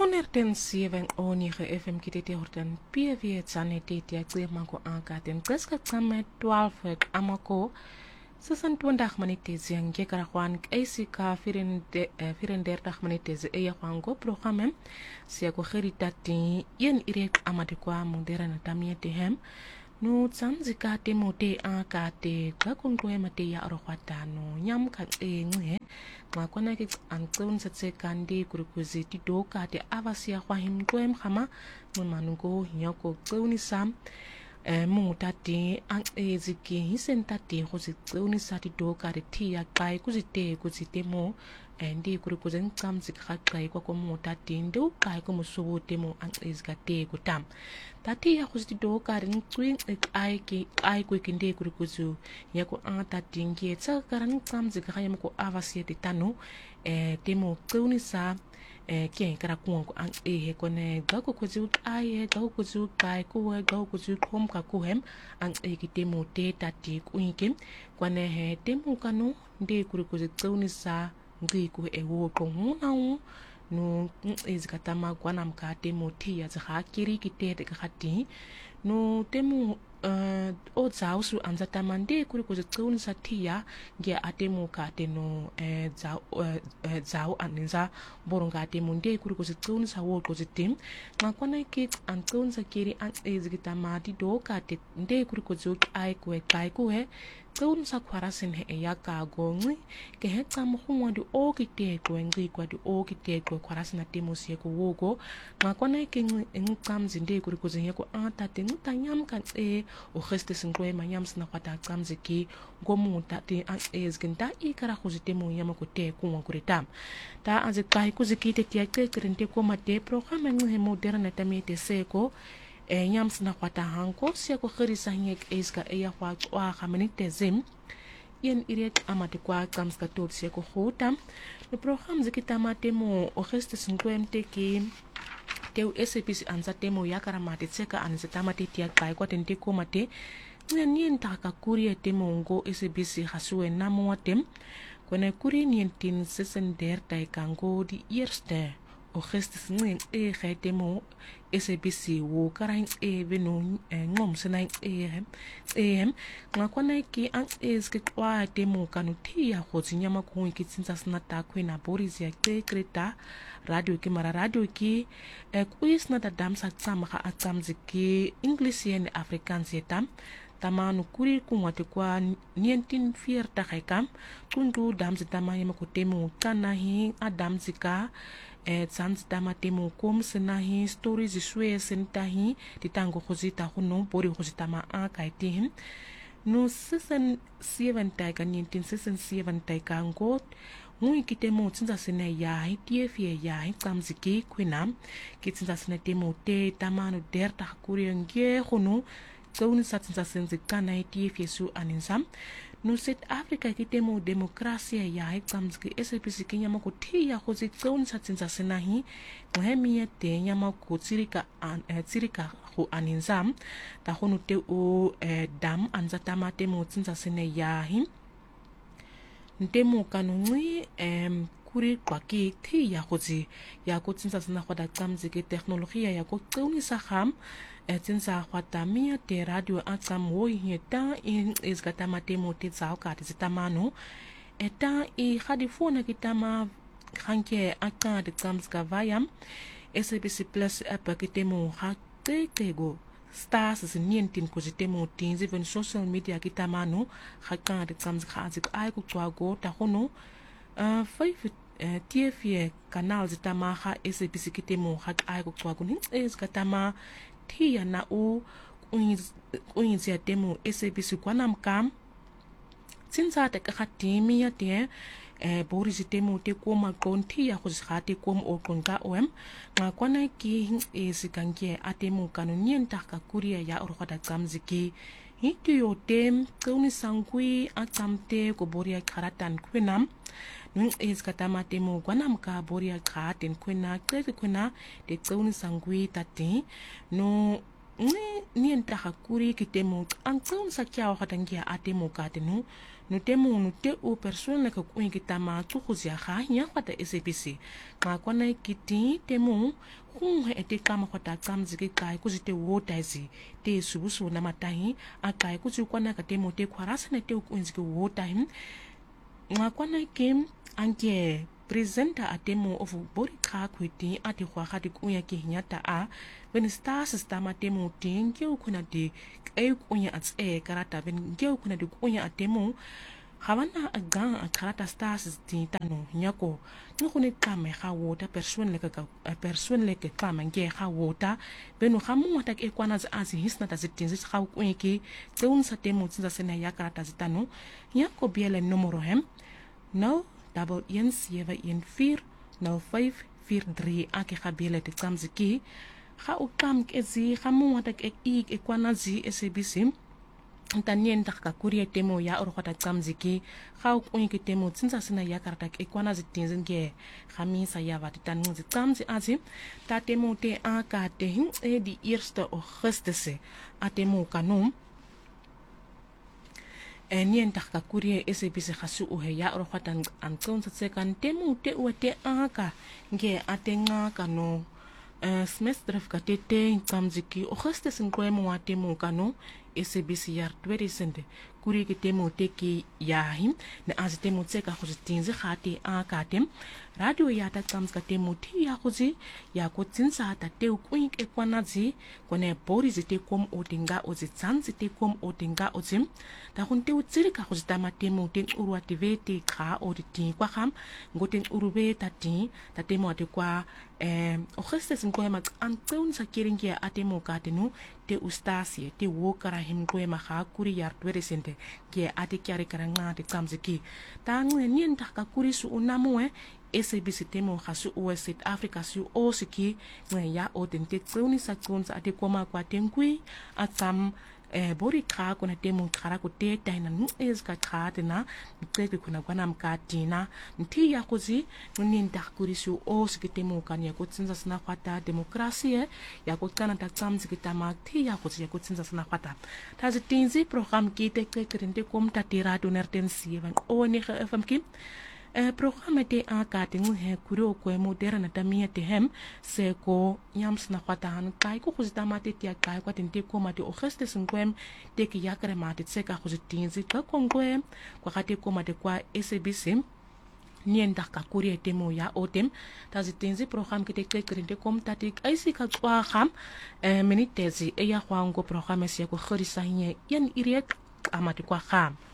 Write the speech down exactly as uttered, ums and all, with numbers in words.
honderd zeven o negen F M kitete hortan P V tsane tete ya mako ankaten kreska tsame twaalf amako sesentwintig minute ziange karakwan eisika vierendertig minute ze eya kwango programme sia ko geritati yen irek amadekwa mondera na tamie tehem no tsanzika temote akate kakunkwe mate ya rokwatano nyam ka enxe makona ke antun setse kandi kurukuzi ti doka te avasia kwa himkwem khama manungo nyako tseuni sam e mutati ang eziki hisentati go se tseuni sa ti doka re tia kai kuzite kuzite mo ndi kurukuzi ntsamzi khakai kwa ko mutati ndo kai ko musobote mo ang ezikate kutam tati ya kuziti doka re ntwing ai ki ai ko kinde kurukuzu yako antati ngie tsakara ntsamzi khayam ko avasia ti tano e temo tseuni sa e ke kara kuango ang e kone gako kuzu ai gako kuzu kai ko gako kuzu kom ka kuhem ang e ki temo te tati kuinkim kwane he temo kanu nde kurukuzi tseuni sa ngi ko e wo ko hunau no izikatama kwana mkate moti ya zakiri kitete khati no temu uh, o zausu anzatama nde kuri ko zituni satia nge atemu kate no eh za uh, zau aninza boronga temu nde kuri ko zituni sa wo ko zitim ngakwana ki antun zakiri an izikatama di do kate nde kuri ko zuk ai ko kai ko he tun sa kwarasin he ya ka gongi ke he tsam khumwa di o kite ko ngi kwa di o kite ko kwarasin na temu sie ko wogo ngakwana ki ngam zinde kuri ko zinye ko ata te ngutanyam kan e o geste singwe manyam sna kwata tsamziki ngomuta te an ezginda ikara khuzite mo yama ko te ku nguritam ta anze kai kuzikite te ke krente ko mate programme ngi moderna tamete seko e nyam sna kwata hanko se ko khirisa nyek eska e ya kwa kwa khaminite zim yen irek amate kwa tsamska tot se ko khotam le programme zikitamate mo o geste singwe mte ki teu S A B C anza temo ya karamate tseka anza tamate tia kai kwa tente ko mate nyen taka kuri temo ngo S A B C hasue namo watem kone kuri nyen tin sesen der tai kango di eerste o gestes nyen e gaitemo S A B C wo karain e beno ngom senai e em ngakwana ki ang es ke kwa temo kanu tia go tsinyama ko ki tsintsa snata kwena boris ya ke kreta radio ki mara radio ki e kuis na dadam sa tsama ga atsamziki english yen afrikaans yetam tamanu kuri kumwate kwa nineteen fierta kaikam kundu damzi tama yema ko temo kana hi adamzika e tsanzi tama temo kom senahi stories iswe sentahi titango khozita huno bori khozita ma a kaitihim no season seven taika nineteen season seven taika ngot ngui kitemo tsinza sene ya hitie ya hitsamziki kwinam kitsinza sene temo te tamanu derta kuri nge khono tsoni satsinza senze kana hitie su aninsam no South Africa kitemo demokrasia ya hitsamziki S A B C kinyama ko tia khozi tsoni satsinza senahi ngehemia te nyama ko tsirika an tsirika ho aninsam ta hono te o dam anzatama temo tsinza sene ya hin ntemo kanungui em kuri kwaki thi ya khozi ya ko tsinsa sna khoda tsamziki teknologia ya ko tsuni sa kham etsinsa khwata mia te radio atsam wo yeta in izgata matemo te tsao ka te tamano eta i khadifona kitama khanke aka de tsamzka vayam S A B C plus app kitemo ha te tego stars is nientin kuzitemo tinzi ven social media kitamano khaka de tsamzka azik ai ku twago ta hono uh five T F canal zitama ha S A B C kitemo ha ai ku twago ni es katama tia na u uinzi ya temo S A B C kwanam kam tsinza te khatimi ya te e boris temo te koma konti ya khuzkhati kom o konga om ngakwana ki esikanke atemo kanonien taka kuria ya orkhada tsamziki hiti yo tem tsoni sangui atsamte ko boria kharatan kwinam nun eskatama temo kwanam ka boria khaten kwina kete kwina te tsoni sangui tati no ni nienta hakuri kitemo ang tson sa kya hatangia atemo katenu no temo no te o persone ka ku ki tama tu go ya ga nya kwata S A B C nga kwana ki ti temo go he te kama kwata tsamzi ke kai ku te wota zi te subusu na matai a kai ku kwana ka temo te kwarasa na te ku nzi ke wota him nga kwana ke anke presenter a temo of body ka kwiti a te gwa ga di ku ya ke nyata a when stars stama temo ting ke ku na di e ku nya ats e karata ben ke ku na di ku nya a temo Havana a gang a karata stars di tano nyako no kune kame ga wota person le ka person le ke kama nge ga wota beno ga mo ta ke kwana za azi hisna ta zitinzi ga ku ke tseun sa temo tsa sena ya karata zitano nyako biele numero hem no double one seven one four no five four three a ke ga biele te tsamziki ga o kam ke zi ga mo ta ke ik e kwana zi S A B C Tanien taka kuria temo ya orokota tsamziki ga o ke temo tsinsa sena ya karata ke kwana zitinzi nge khamisa ya wat tanu zi tsamzi azi ta temo te a ka te hin e di eerste Augustus a temo kanom en nien taka kuria S A B C khasu o he ya orokota an tsunsa tsekan temo te o te a ka nge atenga kano semester ka te te tsamziki Augustus nkwemo wa temo kano S A B C jaar tweeduizend kuri ke temo te ki yahim na az temo tseka go tinzi khati a katem radio ya ta tsams ka temo ti ya go zi ya ko tsinsa ta te ku ke kwana zi kone bori zi te kom o dinga o zi tsanzi te kom o dinga o zim ta gon te u tsiri ka go sta ma temo te urwa te vete kha o di ti kwa kham ngoten urube ta ti ta temo te kwa eh Augustus nko ma an tseun sa kiringia atemo ka tenu te ustasie te wokara him ko ma ga kuri yar tweeduizend ke ate kyare karanga te tsamziki ta ngwe nien ta ka kuri su unamwe S A B C temo ga su o South Africa su o siki ngwe ya o den te tseuni sa tsunza ate koma kwa tenkui atsam eh bori ka kuna temo khara ko te taina nu es ka khate na mtseke kuna kwana mkatina nti ya kuzi nini ndakuri su o siki temo kanya ko tsinza sna kwata demokrasia ya ko kana ta tsamzi kitama ti ya kuzi ya ko tsinza sna kwata ta zitinzi program ki te kekrinde kom ta tira donertensie van o ni F M ki Eh, programme te a ka te nguhe kuri o koe moderna tamia te hem se ko yams na kwatahan kai ko kuzita mate te kai kwa tente ko mate Augustus ngwem te ki yakare mate tse ka kuzitinzi ka kongwem kwa kate ko mate kwa S A B C nien da ka kuri te mo ya otem ta zitinzi program ki te kekrinde kom tatik aisi ka tswa kham eh, minitezi e ya khwango programme se ko khorisa nye yan iriet amate kwa kham